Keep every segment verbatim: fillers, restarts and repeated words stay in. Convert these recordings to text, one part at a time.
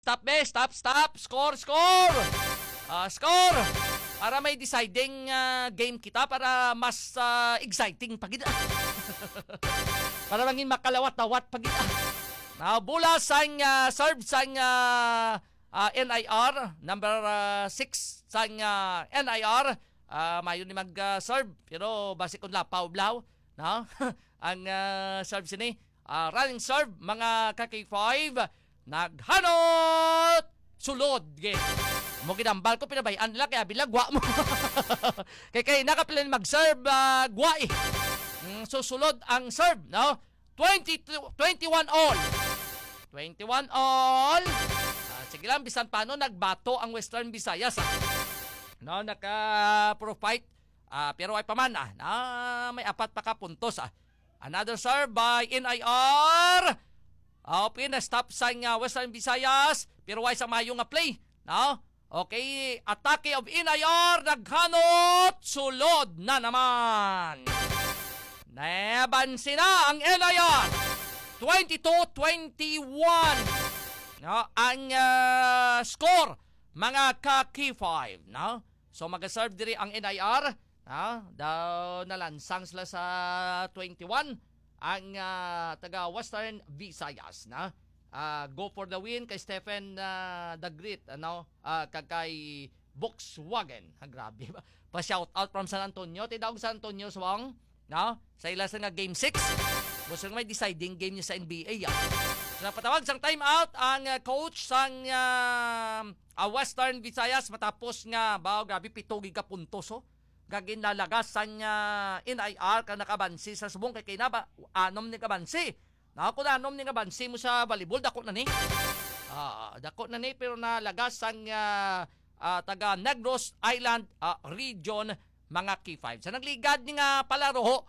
stop be, stop, stop. Score, score. Uh, score. Para may deciding uh, game kita para mas uh, exciting pagid. Para mangin makalawat-lawat pagid. Now, bula sang uh, serve sang uh, uh, N I R number six uh, sang uh, N I R. Uh, mayon ni mag-serve uh, pero base kun lapaw-blaw, no? Ang uh, serve sini uh, running serve mga ka K five naghanot sulod ge. Mo ginambal ko pinabayan nila kaya bilagwa mo. kay kay nakapilan mag-serve uh, gwa eh. Mm, so sulod ang serve, no? twenty, twenty-one all. twenty-one all. Uh, sige lang bisan paano nagbato ang Western Visayas. Ah. No, naka-pro fight. Uh, pero ay paman ah, na may apat pa ka puntos ah. Another serve by N I R. Uh, pina-stop sa uh, Western Visayas pero ay sa mayo nga play, no? Okay, atake of N I R naghanot sulod na naman. Nabansin na ang N I R. twenty-two twenty-one. No, ang uh, score mga ka K five, no? So mag-serve diri ang N I R, no? Daw nalansang sila sa twenty-one ang uh, taga Western Visayas, no? Uh, go for the win kay Stephen uh, the Great, ano, uh, kay Volkswagen. Ha, grabe ba? Pa-shout out from San Antonio. Tidawag San Antonio Swang, no? Sa ila sa nga game six. Gusto nga may deciding game niya sa N B A. Ah. So, napatawag sang time out ang uh, coach sang uh, uh, Western Visayas matapos nga ba grabe pito giga puntos oh. Gagin nalagas sang uh, N I R ka nakabansi sa subong kay kinaba anom ni kabansi. Na ako na anom ni kabansi mo sa volleyball dako na ni. Ah, uh, dako na ni pero nalagas sang uh, uh, taga Negros Island uh, region mga K five. Sa nagligad ni nga palaro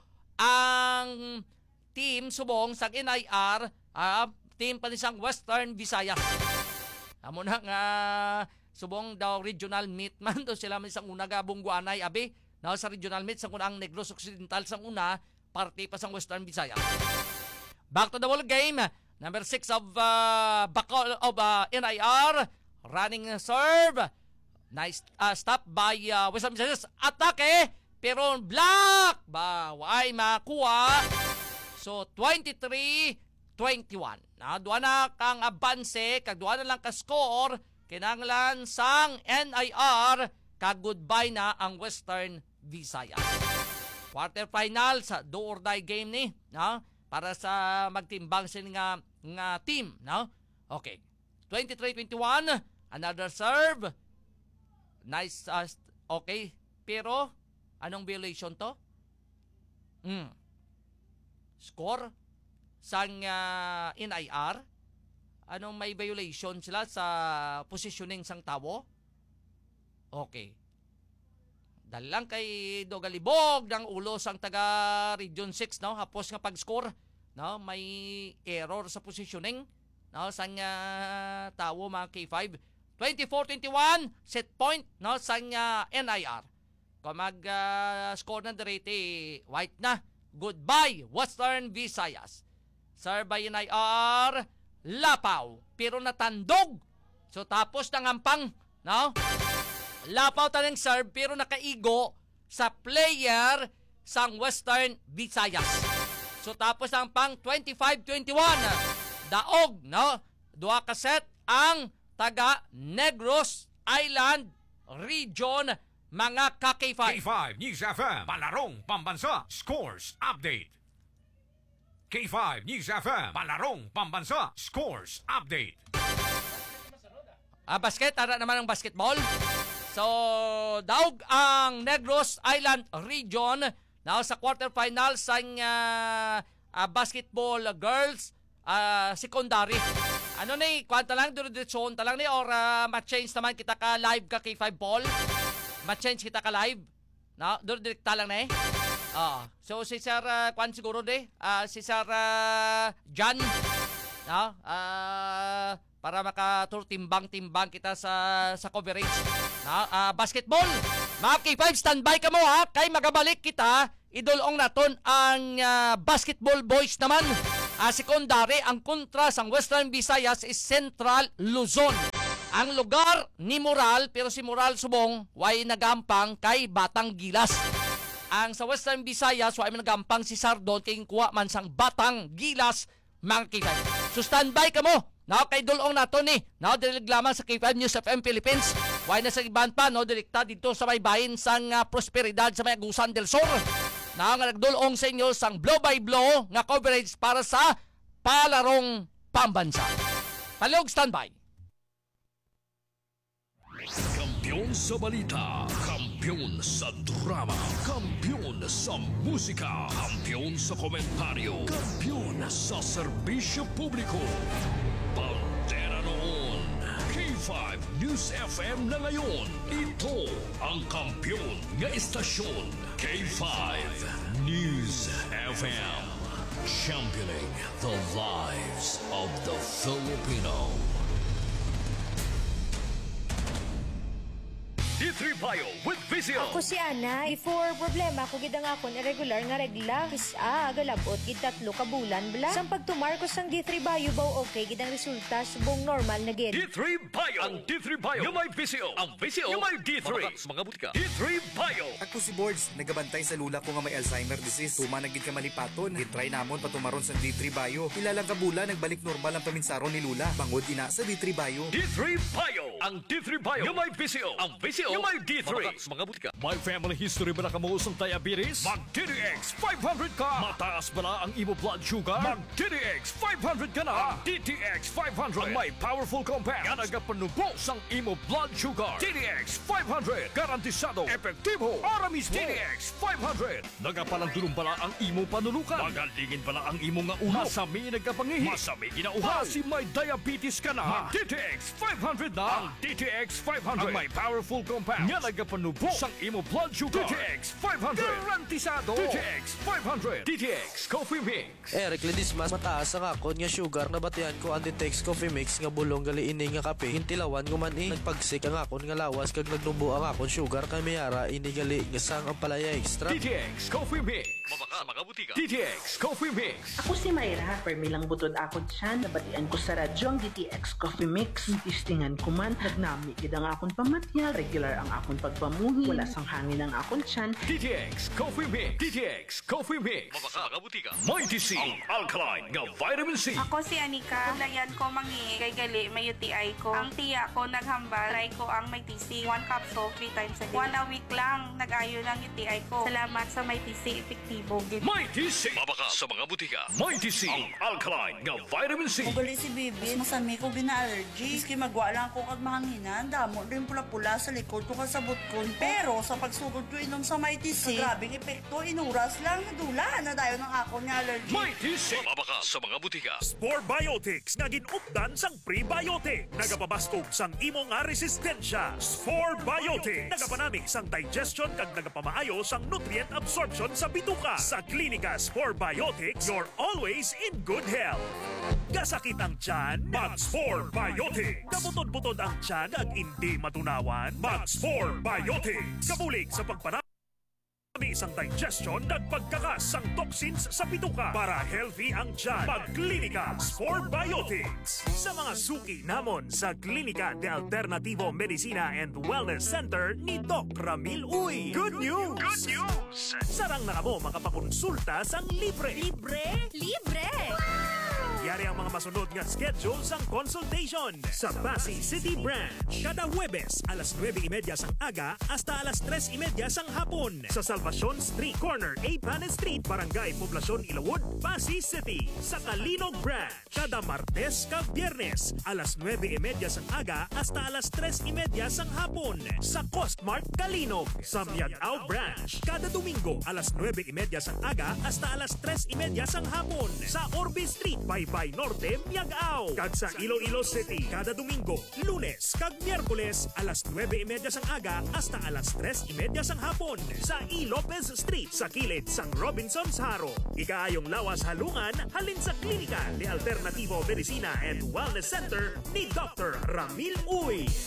ang team subong sa N I R, uh, team pa ni sang Western Visayas. Amo na nga subong daw regional meet man to sila man sang una gabong guanay abi. Now sa regional meet sang unang Negros Occidental sang una, parte pa sang Western Visayas. Back to the ball game. Number six of uh, Bacol of uh, N I R running serve. Nice uh, stop by uh, Western Visayas. Atake pero block ba ay makuha. So twenty-three twenty-one. Na duha na kang abanse, kag duha na lang ka score, kinahanglan sang N I R kag goodbye na ang Western Visayas. Quarterfinal sa do or die game ni, no? Para sa magtimbang sin nga nga team, no? Okay. twenty-three twenty-one, another serve. Nice uh, okay, pero anong violation to? Hmm. Score sang uh, N I R. Anong may violation sila sa positioning sang tawo? Okay. Dahil lang kay Dogalibog ng ulo sang taga Region six, no? Hapos nga pag-score, no? May error sa positioning, no? Sang uh, tawo mga K five. twenty-four twenty-one, set point, no? Sang uh, N I R. Kung mag-score uh, ng direte, white na. Goodbye, Western Visayas. Serve by N I R, lapaw, pero natandog. So tapos ng ampang, no? Lapaw tanang serve, pero nakaigo sa player sang Western Visayas. So tapos ang pang twenty-five twenty-one. Daog, no? Duha ka set ang taga Negros Island Region mga ka K five. K five News F M, Palarong Pambansa, Scores Update. K five News F M, Palarong Pambansa, Scores Update. Ah, basket, tara naman ang basketball. So, daog ang Negros Island Region na sa quarterfinals sang uh, uh, basketball girls uh, secondary. Ano ni, kwanta lang, durodetsyon ta lang ni or uh, ma-change naman kita ka live ka K five ball? Ma-change kita ka live? No? Durodekta lang na eh. Uh, so, si Sir, uh, kwan siguro de, uh, si Sir uh, John, no? Uh, para makaturtimbang-timbang kita sa sa coverage. Na, uh, basketball. Mga K five, standby ka mo ha. Kay magabalik kita, idulong naton ang uh, basketball boys naman. Uh, secondary, ang kontra sa Western Visayas is Central Luzon. Ang lugar ni Moral, pero si Moral subong, way nagampang kay Batang Gilas. Ang sa Western Visayas, way nagampang si Sardon, kay kuha man sang Batang Gilas, mga K five. So standby ka mo. Now, kay dulong nato ni. Now, dirilig lamang sa K five News F M Philippines. Way na sa iban pa, no, direkta dito sa may bahin sang uh, Prosperidad sa may Agusan del Sur. Now, nga nagdulong sa inyo sang blow by blow nga coverage para sa palarong pambansa. Palog, standby. Kampiyon sa balita, kampiyon sa drama, kampiyon sa musika, kampiyon sa komentaryo, kampiyon sa serbisyo publiko. Pantera noon, K five News F M na ngayon. Ito ang kampiyon nga istasyon, K five News F M. Championing the lives of the Filipino. D three Bio with Vizio. Ako si Ana. Before problema ko gid ang akon irregular nga regla. Kisa galabot gid tatlo ka bulan bla. Sang pagtumarkos sang D three Bio baw okay gid ang resulta subong normal na gid. D three Bio. Ang D three Bio. Yung may Vizio. Ang Vizio. Yung may D three. Mga, mga butika. D three Bio. Ako si Boards, nagabantay sa lula ko nga may Alzheimer disease. Tuma nagid ka malipaton. Gitry namon patumaron sa D three Bio. Ilalang kabula nagbalik normal ang paminsaron ni lula. Bangod ina sa D three Bio. D three Bio. Ang D three Bio. Yung may Vizio. Ang Vizio. Yung may D three. Mga butika. May family history ba na kamuusong diabetes? Mag-D D X five hundred ka. Mataas ba na ang imo blood sugar? Mag-D D X five hundred ka na. D T X five hundred. Ang may powerful compound. Nga nagapanubos ang imo blood sugar. D D X five hundred. Garantisado. Epektibo. Aramis D D X five hundred. Nagapalandulong bala ang imo panulukan. Magalingin bala ang imo nga ulo. Masami nagkapangihi. Masami ginauhan. Kasi may diabetes ka na. Mag-D T X five hundred na. Ang D T X five hundred. Ang may powerful compound. Nga nagapanubos ang imo blood sugar. D T X five hundred. Garantisado. D T X five hundred. D T X Coffee Mix. Eric Ledismas, mataas ang akon nga sugar na batian ko ang D T X Coffee Mix nga bulong gali ini nga kape. Hintilawan ko man eh. Nagpagsik ang akon nga lawas kag nagnubo ang akon sugar kay mayara ini gali nga sang ang palaya extra. D T X Coffee Mix. Mabaka mga butika. D T X Coffee Mix. Ako si Mayra. Permilang butod ako dyan. Nabatian ko sa radyo ang D T X Coffee Mix. Tistingan ko man. Nagnami gid ang akon pamatya. Regular ang akon pagpamuhi. Wala sang hangin ang akon tiyan. D T X Coffee Mix. D T X Coffee Mix. Mabaka mga butika. Mighty C. Ang alkaline nga vitamin C. Ako si Anika. Layan ko mangi. Kay gali may U T I ko. Ang tiya ko naghambal. Try ko ang may T C. One capsule, three times a day. One a week lang. Nag-ayo ng U T I ko. Salamat sa may T C. Epektibo. Mighty C. Mabaka sa mga butika. Mighty C. Ang alkaline nga vitamin C. Mugali si Bibi, masami ko gina-allergy. Iski magwa lang ko kag mahanginan. Damo rin pula-pula sa likod ko kasabot ko. Pero sa pagsugod ko inom sa Mighty C, grabing epekto, inuras lang, nadula na dayo ng ako niya allergy. Mighty C. Mabaka sa mga butika. Spore Biotics nga ginupdan sang prebiotic. Nagapabaskog sang imo nga resistensya. Spore Biotics. Nagapanami sang digestion kag nagapamaayo sang nutrient absorption sa bituka. Sa klinika Spore Biotics, you're always in good health. Gasakit ang tiyan, mag-Spore Biotics. Kabutod-butod ang tiyan kag hindi matunawan, mag-Spore Biotics. Kabulig sa pagpanami isang digestion at pagkakas sang toxins sa bituka para healthy ang tiyan. Pagklinika Spore Biotics. Sa mga suki namon sa Klinika de Alternativo Medicina and Wellness Center ni Doc Ramil Uy. Good news! Good news! Sarang na mo makapakonsulta sang libre. Libre? Libre! Yari ang mga masunod nga schedule sang consultation sa Pasig City Branch. Kada Huwebes, alas nueve y media sang aga hasta alas tres y media sang hapon sa Salvacion Street Corner, A. Panes Street, Barangay Poblacion, Ilawod, Pasig City. Sa Kalinog Branch, kada Martes kag Biyernes, alas nueve y media sang aga hasta alas tres y media sang hapon sa Costmart Kalinog. Sa Miagao Branch, kada Domingo, alas nueve y media sang aga hasta alas tres y media sang hapon sa Orbe Street, by Bay Norte, Miagao. Kag sa Iloilo City, kada Domingo, Lunes, kag Miyerkules, alas nueve y media sang aga hasta alas tres y media sang hapon sa E. Lopez Street, sa kilid sang Robinson's Haro. Ikaayong lawas halungan, halin sa Klinika de Alternativo Medicina and Wellness Center ni Doctor Ramil Uy. Ako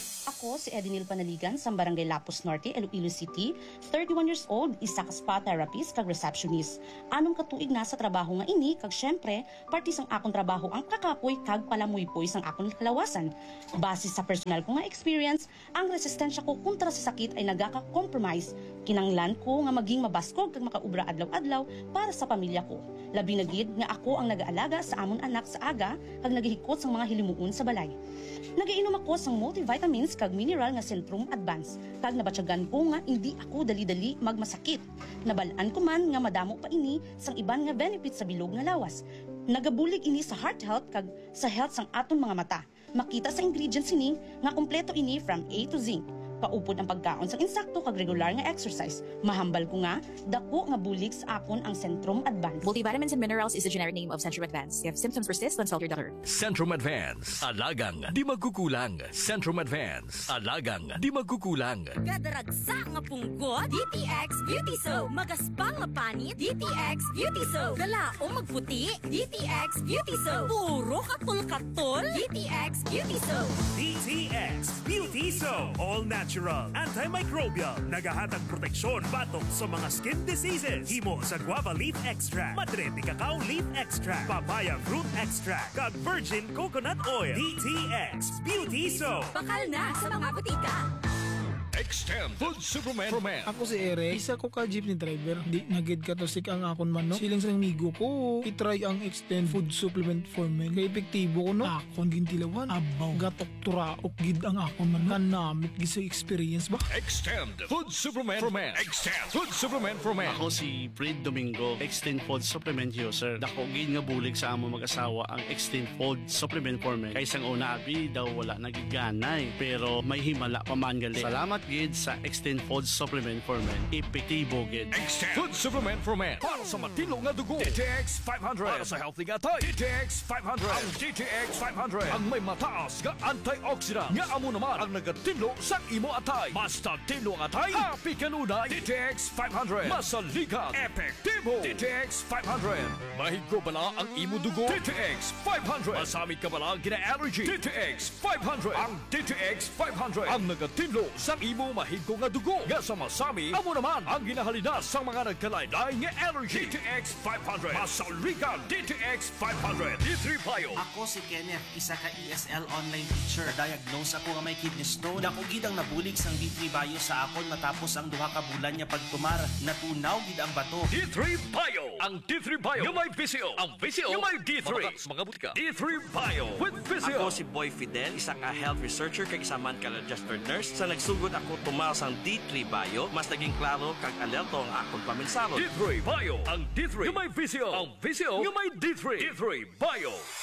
Ako si Edinil Panaligan sa Barangay Lapus Norte, Iloilo City, thirty-one years old, isa ka spa therapist kag receptionist. Anong katuig na sa trabaho nga ini kag syempre parte sang akong trabaho ang kakapoy kag palamuypoy sang akong kalawasan. Base sa personal ko nga experience, ang resistensya ko kontra sa sakit ay nagaka-compromise. Kinanglan ko nga maging mabaskog kag makaubra adlaw-adlaw para sa pamilya ko. Labi na gid nga ako ang nag-aalaga sa amon anak sa aga kag nagihikot sang mga hilimuon sa balay. Nagiinom ako sang multivitamins kag mineral nga Centrum Advance kag nabatyagan ko nga hindi ako dali-dali magmasakit. Nabalaan ko man nga madamo pa ini sang iban nga benefits sa bilog nga lawas. Nagabulig ini sa heart health kag sa health sang aton mga mata. Makita sa ingredients ini nga kompleto ini from A to Z. Paupod ang pagkaon sa insakto kag regular nga exercise. Mahambal ko nga dako nga bulig sa akon ang Centrum Advance. Multivitamins and minerals is the generic name of Centrum Advance. If symptoms persist, consult your doctor. Centrum Advance. Alagang di magkukulang. Centrum Advance. Alagang di magkukulang. Gadaragsa nga punggot, D T X Beauty Soap. Magaspang nga panit, D T X Beauty Soap. Galaong magputi, D T X Beauty Soap. Puro katol-katol, D T X Beauty Soap. D T X Beauty Soap. All natural, antimicrobial, nagahatag proteksyon batok sa mga skin diseases. Himo sa guava leaf extract, madre de cacao leaf extract, papaya fruit extract, kag virgin coconut oil. D T X Beauty Soap. Bakal na sa mga butika. Extend Food Supplement for Men. Ako si Eric, isa ko ka jeepney driver. Di nagid ka to sik ang akon manok. Siling sa migo ko, itry ang Extend Food Supplement for Men. Kaya epektibo ko no. Akon gintilawan, abaw, gatok turaok gid ang akon manok. Kanamit gisa experience ba? Extend Food Supplement for Men. Extend Food Supplement for Men. Ako si Fred Domingo, Extend Food Supplement user. Dako gid nga bulig sa amo mag-asawa ang Extend Food Supplement for Men. Kay sang una abi daw wala nagiganay, pero may himala pa man gali. Salamat gid sa Extend Food Supplement for Men. Epektibo gid. Extend Food Supplement for Men. Para sa matino nga dugo. D T X five hundred. Para sa healthy nga tay. D T X five hundred. Ang D T X five hundred. Ang may mataas nga antioxidant. Nga amo naman ang nagatinlo sa imo atay. Basta tinlo ang atay. Happy kanunay. D T X five hundred. Masaligan. Epektibo. D T X five hundred. Mahigko bala ang imo dugo. D T X five hundred. Masamit ka bala gina-allergy. D T X five hundred. Ang D T X five hundred. Ang nagatinlo sa imo mahigko nga dugo. Nga sa masami, amo naman ang ginahalinas sa mga nagkalaylay nga allergy. D T X five hundred. Masaligan. D T X five hundred. D three Bio. Ako si Kenneth, isa ka E S L online teacher. Diagnose ako nga may kidney stone. Dako gid ang nabulig sang D three Bio sa akon matapos ang duha ka bulan niya pagtumar. Natunaw gid ang bato. D three Bio. Ang D three Bio. Yung may V C O. Ang V C O. Yung may D three. Mga butika. D three Bio. With V C O. Ako si Boy Fidel, isa ka health researcher kag isa man ka registered nurse. Sa nagsugod ako tumal sang D three Bio, mas naging klaro kag alerto ang akong paminsaro. D three Bio. Ang D three. Yung may V C O. Ang V C O. Yung may D three. D three Bio.